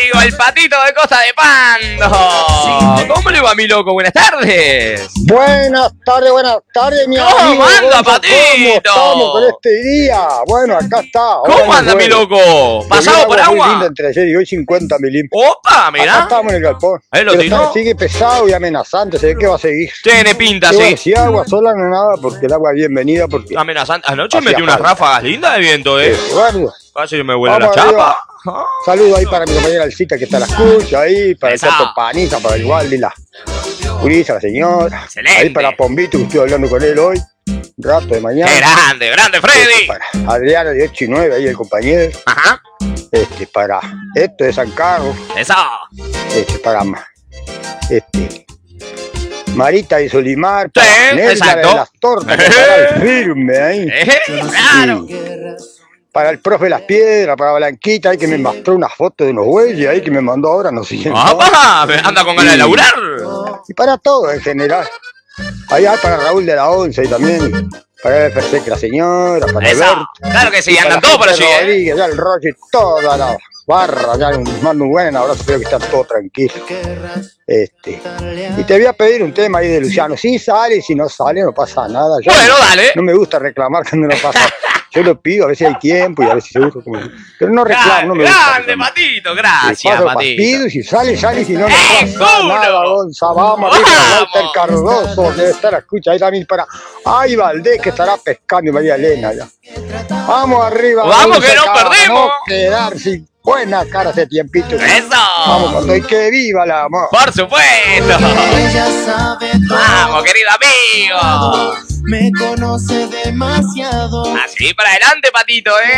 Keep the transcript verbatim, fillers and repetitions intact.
amigo, el patito de Costa de Pando. ¿Cómo le va, mi loco? Buenas tardes. Buenas tardes, buenas tardes, mi ¿Cómo amigo. anda, Patito? ¿Cómo estamos con este día? Bueno, acá está. ¿Cómo anda, mi loco? ¿Pasado por agua? Muy linda entre ayer y hoy, cincuenta milímetros. Opa, mirá. Acá estamos en el galpón. ¿Eh, lo Pero tiró? está- sigue pesado y amenazante, se ve que va a seguir. Tiene pinta, Y sí. bueno, si agua sola no nada, porque el agua es bienvenida, porque... Amenazante. Anoche Hacía metí unas falta. ráfagas lindas de viento, eh. Eduardo, Casi me vuela la Vamos chapa. arriba. saludo ahí para mi compañera Alcita que está a la escucha, ahí para el Esa. Chato Paniza, para el Waldi, la Urisa, la señora. Excelente. Ahí para Pombito, que estoy hablando con él hoy, un rato de mañana. ¡Qué grande, grande, Freddy! Para Adriana de ocho y nueve, ahí el compañero. Ajá. Este, para esto de San Carlos. Eso. Este, para Ma- este, Marita de Solimar. Sí, Para Nelda exacto. de las Tortas, que estará al firme ahí. Eh, claro. Sí. Para el profe Las Piedras, para Blanquita, ahí que me mostró una foto de unos bueyes ahí que me mandó ahora, no sé quién. ¡Opa! Anda con ganas de laburar. Y para todo en general. Allá para Raúl de la Once y también para el F C que la señora, para Eso. Alberto. Claro que sí, Y andan para todos por allí, Jorge eh. Rodríguez, ya el Roche, toda la barra, ya un mando un buen abrazo, espero que están todos tranquilos. Este, y te voy a pedir un tema ahí de Luciano. Si sale, si no sale, no pasa nada. Yo Bueno, dale. no me gusta reclamar cuando no pasa. Yo lo pido, a veces hay tiempo y a veces se usa como... Pero no reclamo, no me gusta. Grande, reclamar. Patito, Y gracias, paso Patito. pido y si sale, sale, y si no, no ¡Eh, pasa culo! nada, Gonza. Vamos, arriba, ¡Vamos! Walter Cardoso, que debe estar a escucha ahí también para... Ay, Valdés, que estará pescando, y María Elena ya. Vamos arriba. ¡Vamos, Gonza, que no cara, perdemos! No quedar sin buena cara hace tiempito. ¡Eso! Vamos, cuando hay que viva la amor. ¡Por supuesto! ¡Vamos, querido amigo! Me conoce demasiado. Así para adelante, Patito, ¿eh?